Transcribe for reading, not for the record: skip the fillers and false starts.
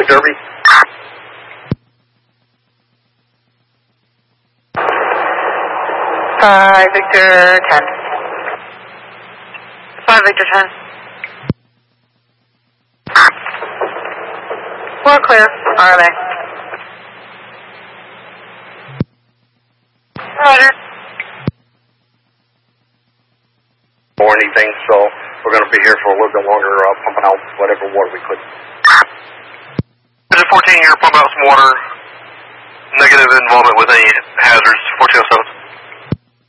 Derby. 5 Victor 10. 5 Victor 10. We're clear. RMA. Roger. Or anything, so we're going to be here for a little bit longer, pumping out whatever water we could. Engine 14, you're pumping out some water. Negative involvement with any hazards. 1407.